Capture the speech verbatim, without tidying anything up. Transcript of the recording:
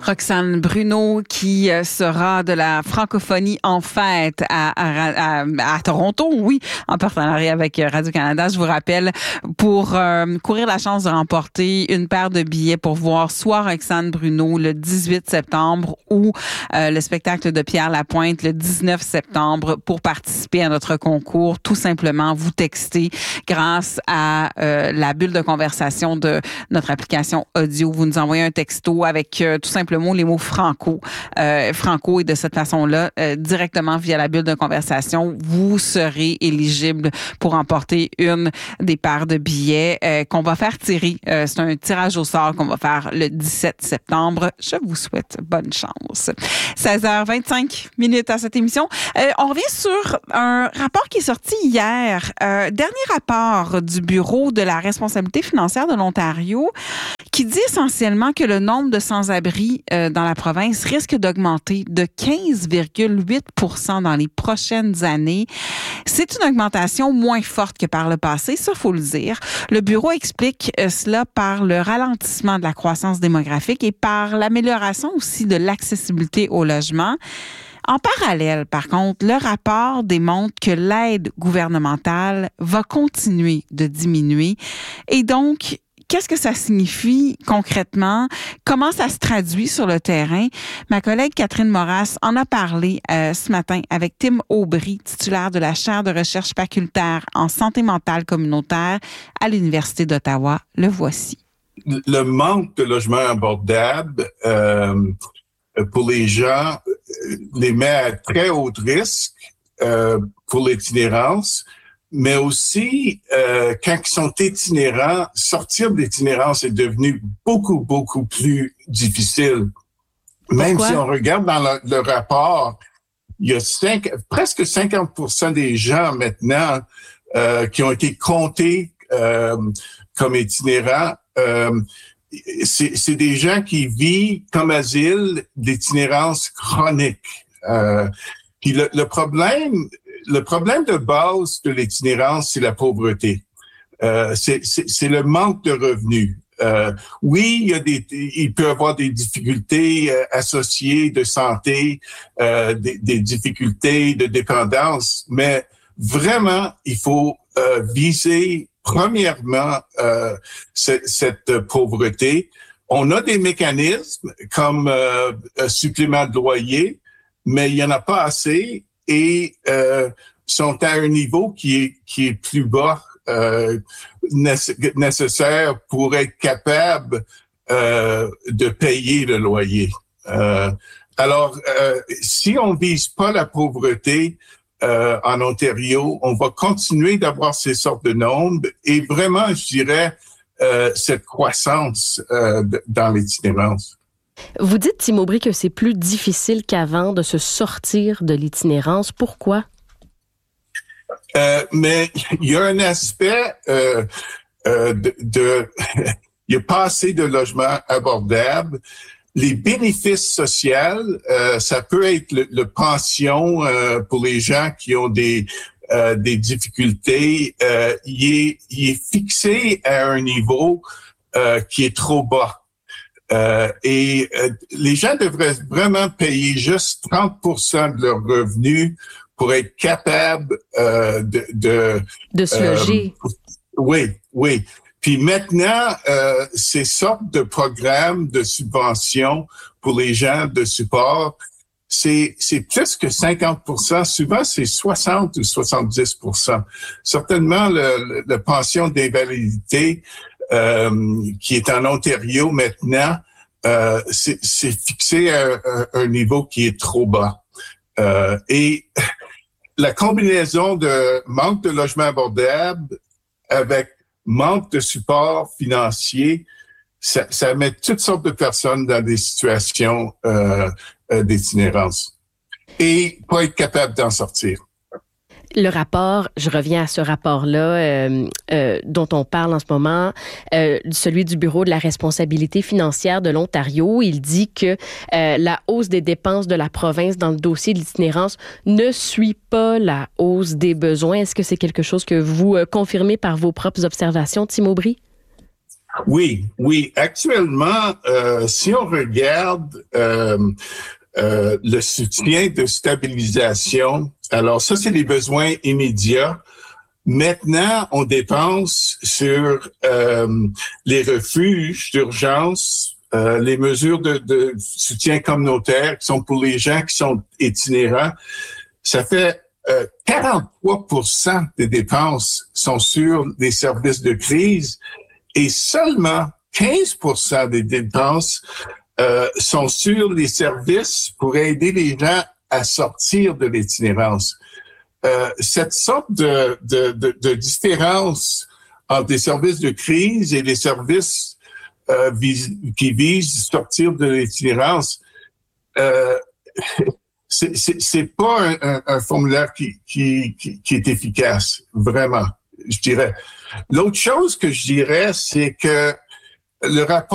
Roxane Bruno qui sera de la francophonie en fête à, à, à, à Toronto, oui, en partenariat avec Radio-Canada. Je vous rappelle, pour euh, courir la chance de remporter une paire de billets pour voir soit Roxane Bruno le dix-huit septembre ou euh, le spectacle de Pierre Lapointe le dix-neuf septembre. Pour participer à notre concours, tout simplement, vous textez grâce à euh, la bulle de conversation de notre application audio. Vous nous envoyez un texto avec euh, tout simplement les mots franco. Euh, franco et de cette façon-là, euh, directement via la bulle de conversation, vous serez éligible pour remporter une des paires de billets euh, qu'on va faire tirer. Euh, c'est un tirage au sort qu'on va faire le dix-sept septembre. Je vous souhaite bonne chance. seize heures vingt-cinq minutes à cette émission. Euh, on revient sur un rapport qui est sorti hier. Euh, dernier rapport du Bureau de la responsabilité financière de l'Ontario qui dit essentiellement que le nombre de sans-abri euh, dans la province risque d'augmenter de quinze virgule huit pour cent dans les prochaines années. C'est une augmentation moins forte que par le passé, ça faut le dire. Le bureau explique euh, cela par le ralentissement de la croissance démographique et par l'amélioration aussi de l'accessibilité au logement. En parallèle, par contre, le rapport démontre que l'aide gouvernementale va continuer de diminuer et donc qu'est-ce que ça signifie concrètement? Comment ça se traduit sur le terrain? Ma collègue Catherine Moras en a parlé euh, ce matin avec Tim Aubry, titulaire de la chaire de recherche facultaire en santé mentale communautaire à l'Université d'Ottawa. Le voici. Le manque de logements abordables euh, pour les gens les met à très haut risque euh, pour l'itinérance. Mais aussi, euh, quand ils sont itinérants, sortir de l'itinérance est devenu beaucoup, beaucoup plus difficile. Même Pourquoi? si on regarde dans le, le rapport, il y a cinq, presque cinquante pour cent des gens maintenant euh, qui ont été comptés euh, comme itinérants. Euh, c'est, c'est des gens qui vivent comme asile d'itinérance chronique. Euh, puis le, le problème... Le problème de base de l'itinérance, c'est la pauvreté. Euh, c'est, c'est, c'est le manque de revenus. Euh, oui, il y a des, il peut y avoir des difficultés euh, associées de santé, euh, des, des difficultés de dépendance, mais vraiment, il faut euh, viser premièrement euh, cette, cette pauvreté. On a des mécanismes comme euh, un supplément de loyer, mais il y en a pas assez. Et euh, sont à un niveau qui est qui est plus bas euh, nécess- nécessaire pour être capable euh, de payer le loyer. Euh, alors, euh, si on vise pas la pauvreté euh, en Ontario, on va continuer d'avoir ces sortes de nombres et vraiment, je dirais, euh, cette croissance euh, de, dans l'itinérance. Vous dites, Tim Aubry, que c'est plus difficile qu'avant de se sortir de l'itinérance. Pourquoi? Euh, mais il y a un aspect euh, euh, de, de il y a pas assez de logements abordables. Les bénéfices sociaux, euh, ça peut être le, le pension euh, pour les gens qui ont des euh, des difficultés. Euh, il est il est fixé à un niveau euh, qui est trop bas. Euh, et euh, les gens devraient vraiment payer juste trente pour cent de leurs revenus pour être capables euh, de, de... De se loger. Euh, oui, oui. Puis maintenant, euh, ces sortes de programmes de subvention pour les gens de support, c'est, c'est plus que cinquante pour cent. Souvent, c'est soixante ou soixante-dix pour cent. Certainement, le, le, la pension d'invalidité Euh, qui est en Ontario maintenant, euh, c'est, c'est fixé à un, un niveau qui est trop bas. Euh, et la combinaison de manque de logements abordables avec manque de support financier, ça, ça met toutes sortes de personnes dans des situations euh, euh, d'itinérance. Et pas être capable d'en sortir. Le rapport, je reviens à ce rapport-là euh, euh, dont on parle en ce moment, euh, celui du Bureau de la responsabilité financière de l'Ontario. Il dit que euh, la hausse des dépenses de la province dans le dossier de l'itinérance ne suit pas la hausse des besoins. Est-ce que c'est quelque chose que vous euh, confirmez par vos propres observations, Tim Aubry? Oui, oui. Actuellement, euh, si on regarde euh, euh, le soutien de stabilisation, alors ça, c'est les besoins immédiats. Maintenant, on dépense sur euh, les refuges d'urgence, euh, les mesures de, de soutien communautaire qui sont pour les gens qui sont itinérants. Ça fait euh, quarante-trois pour cent des dépenses sont sur les services de crise et seulement quinze pour cent des dépenses euh, sont sur les services pour aider les gens à sortir de l'itinérance. Euh, cette sorte de, de, de, de différence entre les services de crise et les services euh, vis, qui visent à sortir de l'itinérance, euh, c'est, c'est, c'est pas un, un, un formulaire qui, qui, qui, qui est efficace, vraiment, je dirais. L'autre chose que je dirais, c'est que le rapport